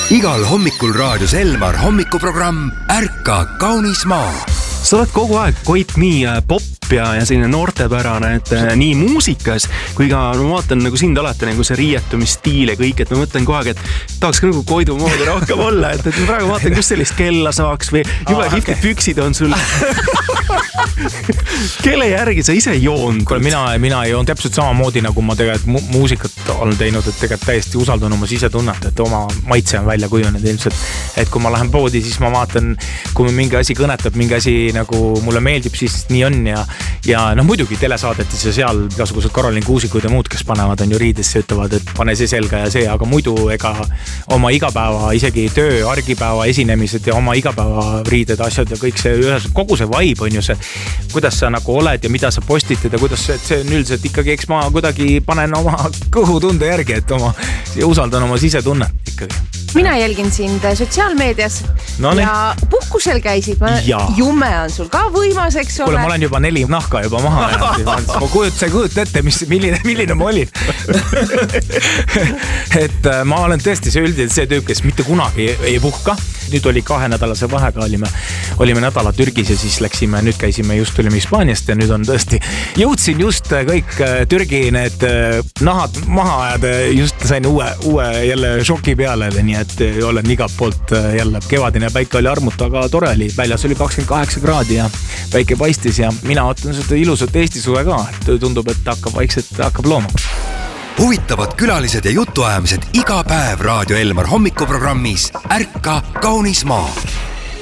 Igal hommikul raadios Elmar hommikuprogramm Ärka kaunis maa. Sa oled kogu aeg, Koit, nii pop ja selline noortepärane, et nii muusikas kui ka ma vaatan nagu sind alati nagu see riietumisstiil ja kõik, et ma mõtlen kogu aeg, et tahaks nagu Koidu moodi rohkem olla, et ma praegu vaatan, kus sellist kella saaks või jube kihvtid püksid on sul. Kelle järgi sa ise joon? Mina joon täpselt samamoodi, nagu ma tegelikult muusikat olen teinud, et tegelikult täiesti usaldan oma sisetunnet, et oma maitse on välja kujunenud ilmselt. Et kui ma lähen poodi, siis ma vaatan, kui mingi asi kõnetab, mingi asi nagu mulle meeldib, siis nii on ja muidugi telesaadetis ja seal igasugused Karolin Kuusikud ja muud, kes panevad on ju riidesse, ütlevad, et pane see selga ja see, aga muidu ega oma igapäeva, isegi töö, argipäeva esinemised ja oma igapäeva riided, asjad ja kõik see, kogu see vibe on ju see, kuidas sa nagu oled ja mida sa postitad ja kuidas see on üldiselt ikkagi, eks ma kuidagi panen oma kõhutunde järgi, et usaldan oma sisetunnet ikkagi. Mina jälgin sind sotsiaalmeedias ja puhkusel käisid. Jume on sul ka võimas, eks ole. Kuule, ma olen juba 4 nahka juba maha jäänud. Ma kujuta ette, milline ma olin. Et ma olen tõesti see üldiselt see tüüp, kes mitte kunagi ei puhka. Nüüd oli 2-nädalase vahega, olime nädala Türgis ja siis nüüd käisime, just tulime Hispaaniast ja nüüd on tõesti, jõudsin just kõik Türgi need nahad maha ajada, just sain uue jälle šoki peale, nii et olen igalt poolt jälle kevadine päike oli armuta, aga tore oli, väljas oli 28 kraadi ja päike paistis ja mina ootan seda ilusat Eesti suve ka, et tundub, et hakkab looma. Huvitavad külalised ja jutuajamised iga päev Raadio Elmar hommikuprogrammis Ärka kaunis maa.